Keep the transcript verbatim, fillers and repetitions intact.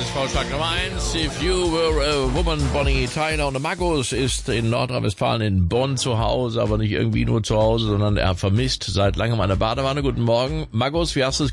Vorschlag Nummer eins. If you were a woman, Bonnie Tyler. Und Markus ist in Nordrhein-Westfalen in Bonn zu Hause, aber nicht irgendwie nur zu Hause, sondern er vermisst seit langem eine Badewanne. Guten Morgen. Markus, wie hast du es